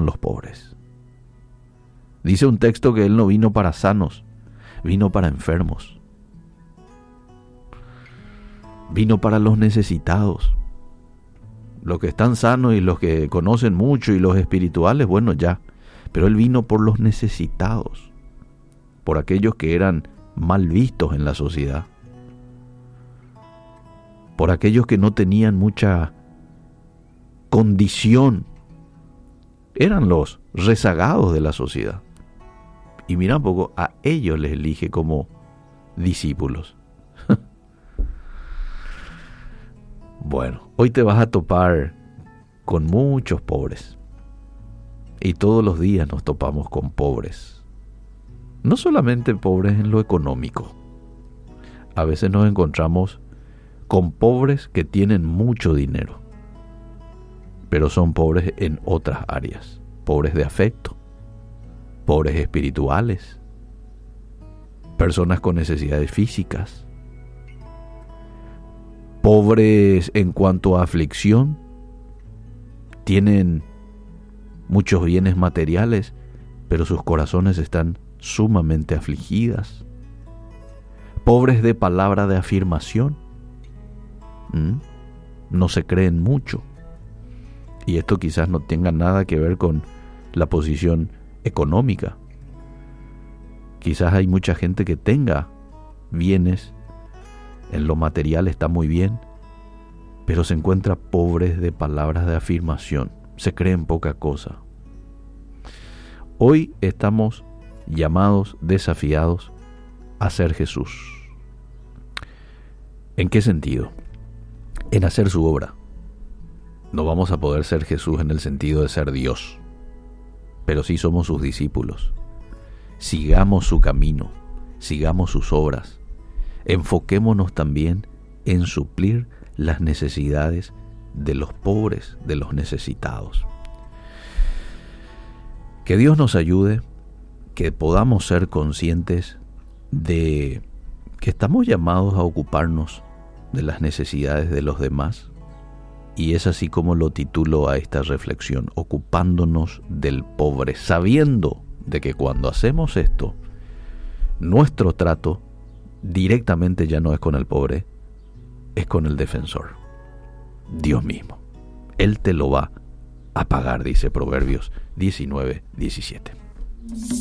los pobres. Dice un texto que Él no vino para sanos, vino para enfermos. Vino para los necesitados. Los que están sanos y los que conocen mucho y los espirituales, bueno, ya. Pero Él vino por los necesitados, por aquellos que eran mal vistos en la sociedad, por aquellos que no tenían mucha condición. Eran los rezagados de la sociedad. Y mira un poco, a ellos les elige como discípulos. Bueno, hoy te vas a topar con muchos pobres. Y todos los días nos topamos con pobres. No solamente pobres en lo económico. A veces nos encontramos con pobres que tienen mucho dinero, pero son pobres en otras áreas. Pobres de afecto, pobres espirituales, personas con necesidades físicas, pobres en cuanto a aflicción, tienen muchos bienes materiales, pero sus corazones están sumamente afligidas. Pobres de palabra de afirmación, no se creen mucho. Y esto quizás no tenga nada que ver con la posición económica. Quizás hay mucha gente que tenga bienes, en lo material está muy bien, pero se encuentra pobres de palabras de afirmación, se creen poca cosa. Hoy estamos llamados, desafiados a ser Jesús. ¿En qué sentido? En hacer su obra. No vamos a poder ser Jesús en el sentido de ser Dios, pero sí somos sus discípulos. Sigamos su camino, sigamos sus obras. Enfoquémonos también en suplir las necesidades de los pobres, de los necesitados. Que Dios nos ayude, que podamos ser conscientes de que estamos llamados a ocuparnos de las necesidades de los demás. Y es así como lo titulo a esta reflexión, ocupándonos del pobre, sabiendo de que cuando hacemos esto, nuestro trato directamente ya no es con el pobre, es con el defensor, Dios mismo. Él te lo va a pagar, dice Proverbios 19:17.